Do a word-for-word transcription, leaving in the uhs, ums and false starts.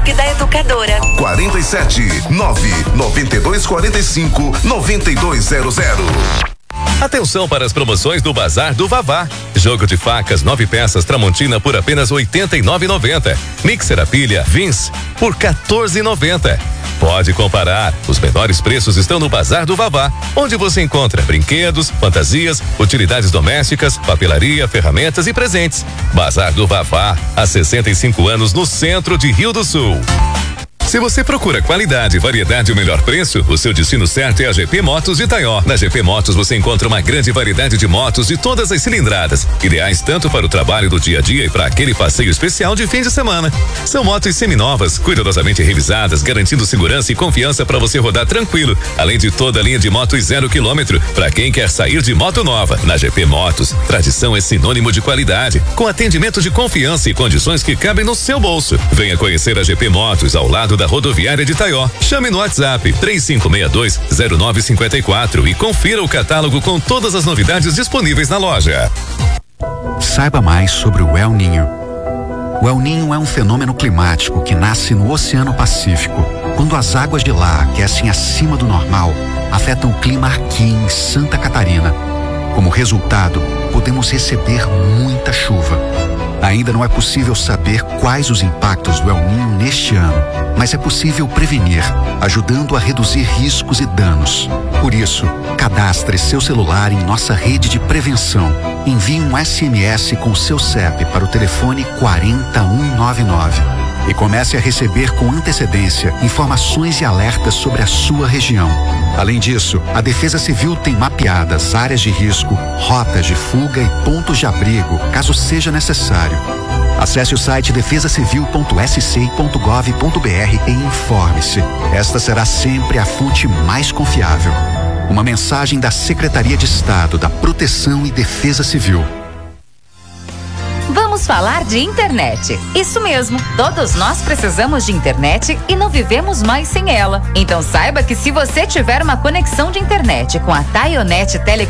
WhatsApp da educadora. quarenta e sete, nove nove dois quatro cinco, nove dois zero zero. Atenção para as promoções do Bazar do Vavá. Jogo de facas nove peças Tramontina por apenas oitenta e nove reais e noventa centavos. Mixer a pilha Vince por quatorze reais e noventa centavos. Pode comparar. Os menores preços estão no Bazar do Vavá, onde você encontra brinquedos, fantasias, utilidades domésticas, papelaria, ferramentas e presentes. Bazar do Vavá, há sessenta e cinco anos no centro de Rio do Sul. Se você procura qualidade, variedade e o melhor preço, o seu destino certo é a G P Motos de Itaió. Na G P Motos você encontra uma grande variedade de motos de todas as cilindradas, ideais tanto para o trabalho do dia a dia e para aquele passeio especial de fim de semana. São motos seminovas, cuidadosamente revisadas, garantindo segurança e confiança para você rodar tranquilo, além de toda a linha de motos zero quilômetro para quem quer sair de moto nova. Na G P Motos, tradição é sinônimo de qualidade, com atendimento de confiança e condições que cabem no seu bolso. Venha conhecer a G P Motos ao lado da rodoviária de Itaió. Chame no WhatsApp três cinco seis dois, zero nove cinco quatro e confira o catálogo com todas as novidades disponíveis na loja. Saiba mais sobre o El Niño. O El Niño é um fenômeno climático que nasce no Oceano Pacífico. Quando as águas de lá aquecem acima do normal, afetam o clima aqui em Santa Catarina. Como resultado, podemos receber muita chuva. Ainda não é possível saber quais os impactos do El Niño neste ano, mas é possível prevenir, ajudando a reduzir riscos e danos. Por isso, cadastre seu celular em nossa rede de prevenção. Envie um S M S com seu C E P para o telefone quatro zero um nove nove e comece a receber com antecedência informações e alertas sobre a sua região. Além disso, a Defesa Civil tem mapeadas áreas de risco, rotas de fuga e pontos de abrigo, caso seja necessário. Acesse o site defesa civil ponto s c ponto gov ponto b r e informe-se. Esta será sempre a fonte mais confiável. Uma mensagem da Secretaria de Estado da Proteção e Defesa Civil. Vamos falar de internet. Isso mesmo, todos nós precisamos de internet e não vivemos mais sem ela. Então saiba que se você tiver uma conexão de internet com a Taionet Telecom,